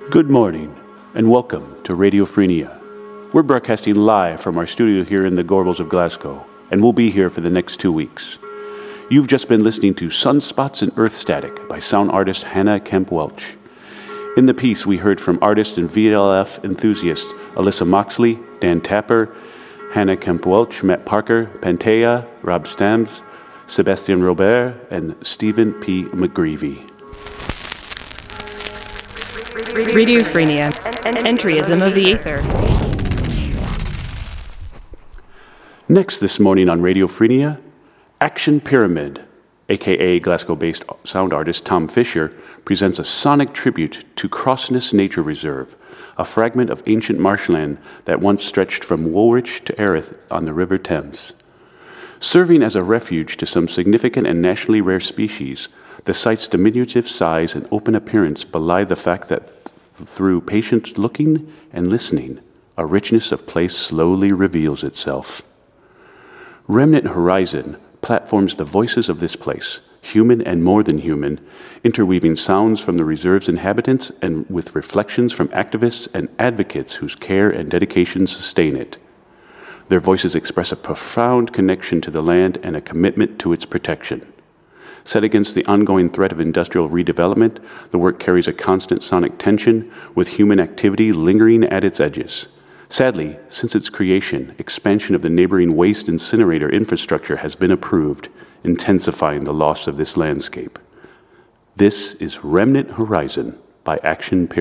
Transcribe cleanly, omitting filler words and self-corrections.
Good morning, and welcome to Radio Frenia. We're broadcasting live from our studio here in the Gorbals of Glasgow, and we'll be here for the next 2 weeks. You've just been listening to Sunspots and Earth Static by sound artist Hannah Kemp Welch. In the piece, we heard from artist and VLF enthusiast Alyssa Moxley, Dan Tapper, Hannah Kemp Welch, Matt Parker, Pantea, Rob Stams, Sebastian Robert, and Stephen P. McGreevy. Radio Frenia, entryism of the ether. Next this morning on Radio Frenia, Action Pyramid, aka Glasgow-based sound artist Tom Fisher, presents a sonic tribute to Crossness Nature Reserve, a fragment of ancient marshland that once stretched from Woolwich to Erith on the River Thames. Serving as a refuge to some significant and nationally rare species, the site's diminutive size and open appearance belie the fact that through patient looking and listening, a richness of place slowly reveals itself. Remnant Horizon platforms the voices of this place, human and more than human, interweaving sounds from the reserve's inhabitants and with reflections from activists and advocates whose care and dedication sustain it. Their voices express a profound connection to the land and a commitment to its protection. Set against the ongoing threat of industrial redevelopment, the work carries a constant sonic tension, with human activity lingering at its edges. Sadly, since its creation, expansion of the neighboring waste incinerator infrastructure has been approved, intensifying the loss of this landscape. This is Remnant Horizon by Action Pyramid.